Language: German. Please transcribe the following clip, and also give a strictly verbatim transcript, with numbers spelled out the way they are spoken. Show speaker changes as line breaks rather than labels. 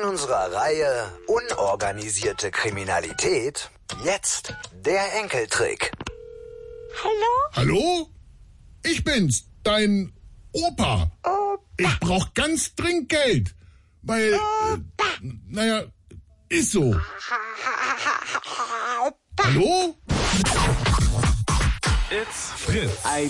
unserer Reihe Unorganisierte Kriminalität jetzt der Enkeltrick.
Hallo?
Hallo? Ich bin's, dein Opa.
Opa.
Ich brauch ganz dringend Geld, weil, äh, naja, ist so. Hallo?
It's Fritz.